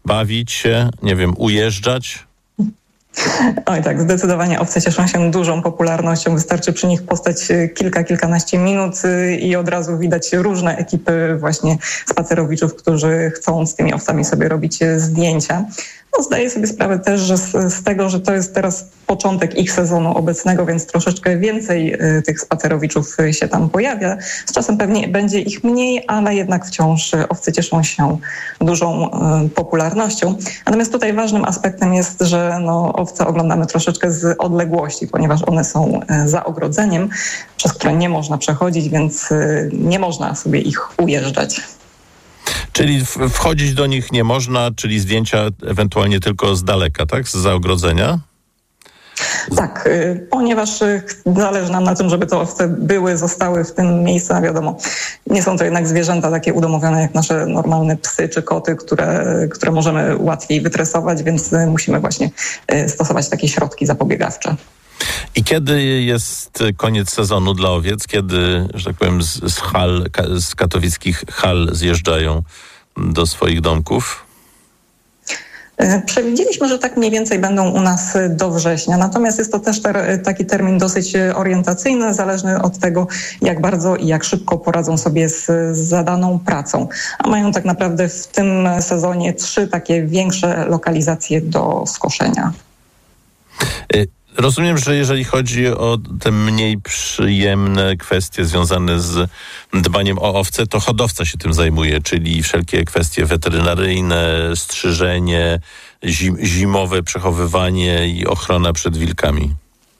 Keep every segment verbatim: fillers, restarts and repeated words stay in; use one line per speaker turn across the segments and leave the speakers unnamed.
bawić się, nie wiem, ujeżdżać?
Oj tak, zdecydowanie owce cieszą się dużą popularnością. Wystarczy przy nich postać kilka, kilkanaście minut i od razu widać różne ekipy właśnie spacerowiczów, którzy chcą z tymi owcami sobie robić zdjęcia. No, zdaję sobie sprawę też, że z, z tego, że to jest teraz początek ich sezonu obecnego, więc troszeczkę więcej y, tych spacerowiczów y, się tam pojawia. Z czasem pewnie będzie ich mniej, ale jednak wciąż y, owce cieszą się dużą y, popularnością. Natomiast tutaj ważnym aspektem jest, że no, owce oglądamy troszeczkę z odległości, ponieważ one są y, za ogrodzeniem, przez które nie można przechodzić, więc y, nie można sobie ich ujeżdżać.
Czyli wchodzić do nich nie można, czyli zdjęcia ewentualnie tylko z daleka, tak? Zza ogrodzenia?
Tak, y, ponieważ y, zależy nam na tym, żeby te owce były, zostały w tym miejscu, a wiadomo, nie są to jednak zwierzęta takie udomowione jak nasze normalne psy czy koty, które, które możemy łatwiej wytresować, więc y, musimy właśnie y, stosować takie środki zapobiegawcze.
I kiedy jest koniec sezonu dla owiec? Kiedy, że tak powiem, z, z hal, z katowickich hal zjeżdżają do swoich domków?
Przewidzieliśmy, że tak mniej więcej będą u nas do września, natomiast jest to też ter, taki termin dosyć orientacyjny, zależny od tego, jak bardzo i jak szybko poradzą sobie z, z zadaną pracą. A mają tak naprawdę w tym sezonie trzy takie większe lokalizacje do skoszenia.
Y- Rozumiem, że jeżeli chodzi o te mniej przyjemne kwestie związane z dbaniem o owce, to hodowca się tym zajmuje, czyli wszelkie kwestie weterynaryjne, strzyżenie, zim, zimowe przechowywanie i ochrona przed wilkami.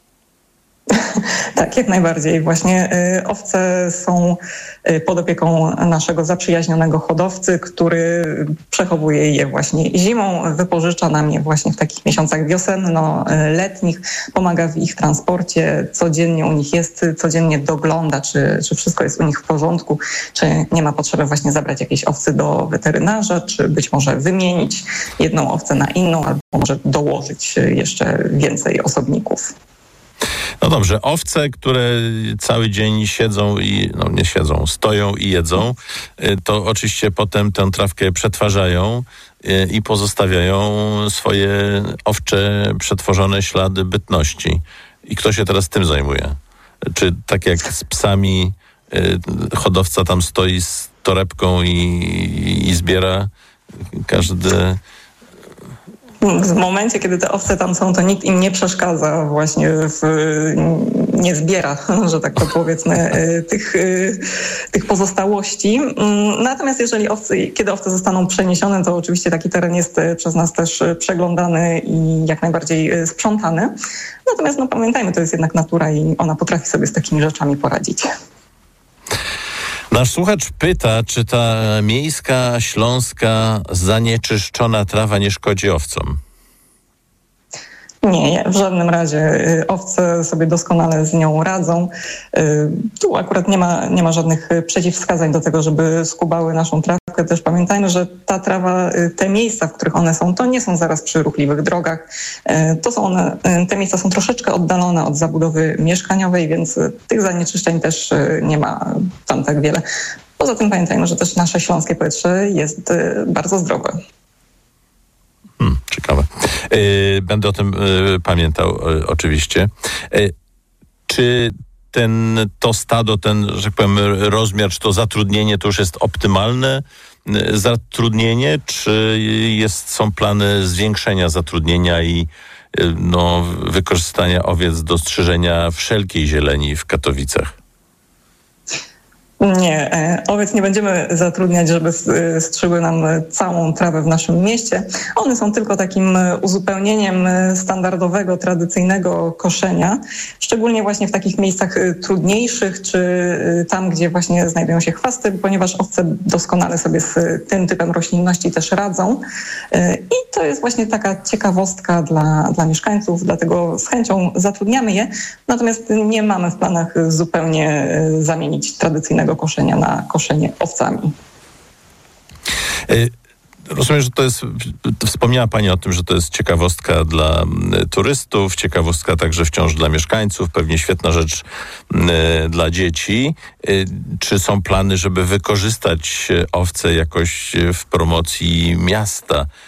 Tak, jak najbardziej. Właśnie y, owce są y, pod opieką naszego zaprzyjaźnionego hodowcy, który przechowuje je właśnie zimą, wypożycza nam je właśnie w takich miesiącach wiosenno-letnich, pomaga w ich transporcie, codziennie u nich jest, codziennie dogląda, czy, czy wszystko jest u nich w porządku, czy nie ma potrzeby właśnie zabrać jakiejś owcy do weterynarza, czy być może wymienić jedną owcę na inną, albo może dołożyć jeszcze więcej osobników.
No dobrze, owce, które cały dzień siedzą i, no nie siedzą, stoją i jedzą, to oczywiście potem tę trawkę przetwarzają i pozostawiają swoje owcze, przetworzone ślady bytności. I kto się teraz tym zajmuje? Czy tak jak z psami hodowca tam stoi z torebką i, i zbiera każdy...
W momencie, kiedy te owce tam są, to nikt im nie przeszkadza właśnie, w, nie zbiera, że tak to powiedzmy, tych, tych pozostałości. Natomiast jeżeli owce, kiedy owce zostaną przeniesione, to oczywiście taki teren jest przez nas też przeglądany i jak najbardziej sprzątany. Natomiast no, pamiętajmy, to jest jednak natura i ona potrafi sobie z takimi rzeczami poradzić.
Nasz słuchacz pyta, czy ta miejska, śląska, zanieczyszczona trawa nie szkodzi owcom?
Nie, nie, w żadnym razie. Owce sobie doskonale z nią radzą. Tu akurat nie ma, nie ma żadnych przeciwwskazań do tego, żeby skubały naszą trawkę. Też pamiętajmy, że ta trawa, te miejsca, w których one są, to nie są zaraz przy ruchliwych drogach. To są one, te miejsca są troszeczkę oddalone od zabudowy mieszkaniowej, więc tych zanieczyszczeń też nie ma tam tak wiele. Poza tym pamiętajmy, że też nasze śląskie powietrze jest bardzo zdrowe.
Hmm, ciekawe. Yy, będę o tym yy, pamiętał yy, oczywiście. Yy, czy ten, to stado, ten, że tak powiem, rozmiar, czy to zatrudnienie to już jest optymalne yy, zatrudnienie, czy jest, są plany zwiększenia zatrudnienia i yy, no, wykorzystania owiec do strzyżenia wszelkiej zieleni w Katowicach?
Nie, owiec nie będziemy zatrudniać, żeby strzyły nam całą trawę w naszym mieście. One są tylko takim uzupełnieniem standardowego, tradycyjnego koszenia, szczególnie właśnie w takich miejscach trudniejszych, czy tam, gdzie właśnie znajdują się chwasty, ponieważ owce doskonale sobie z tym typem roślinności też radzą. I to jest właśnie taka ciekawostka dla, dla mieszkańców, dlatego z chęcią zatrudniamy je, natomiast nie mamy w planach zupełnie zamienić tradycyjnego koszenia na koszenie owcami.
Rozumiem, że to jest, wspomniała Pani o tym, że to jest ciekawostka dla turystów, ciekawostka także wciąż dla mieszkańców, pewnie świetna rzecz dla dzieci. Czy są plany, żeby wykorzystać owce jakoś w promocji miasta?